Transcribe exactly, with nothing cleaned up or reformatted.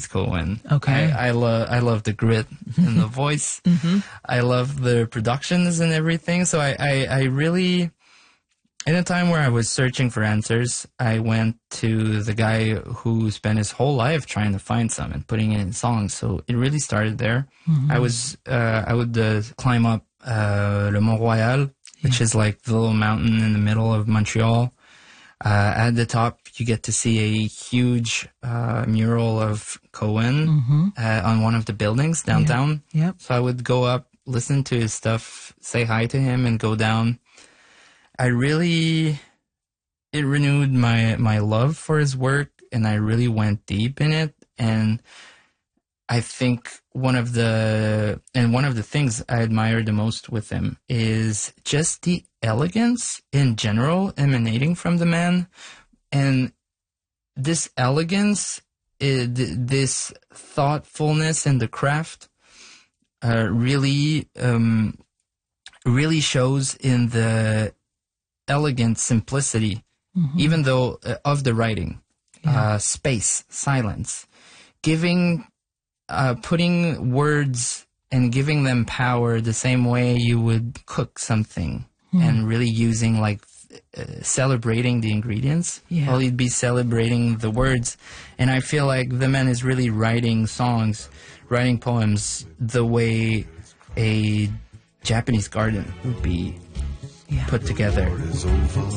Cohen. Okay. I, I love I love the grit in the voice. Mm-hmm. I love the productions and everything. So I, I, I really, in a time where I was searching for answers, I went to the guy who spent his whole life trying to find some and putting it in songs. So it really started there. Mm-hmm. I was uh, I would uh, climb up uh, Le Mont Royal, which Yeah. is like the little mountain in the middle of Montreal. Uh, at the top, you get to see a huge uh, mural of Cohen Mm-hmm. uh, on one of the buildings downtown. Yep. So I would go up, listen to his stuff, say hi to him, and go down. I really, it renewed my, my love for his work, and I really went deep in it. And I think one of the, and one of the things I admire the most with him is just the elegance in general emanating from the man. And this elegance, uh, th- this thoughtfulness in the craft, uh, really, um, really shows in the elegant simplicity, Mm-hmm. even though uh, of the writing, Yeah. uh, space, silence, giving, uh, putting words and giving them power the same way you would cook something, Hmm. and really using like uh, celebrating the ingredients. Yeah. Well, you'd be celebrating the words. And I feel like the man is really writing songs, writing poems the way a Japanese garden would be Yeah. put together. Is over.